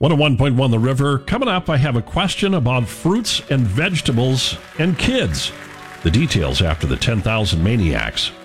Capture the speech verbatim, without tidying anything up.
one oh one point one The River. Coming up, I have a question about fruits and vegetables and kids. The details after the ten thousand Maniacs.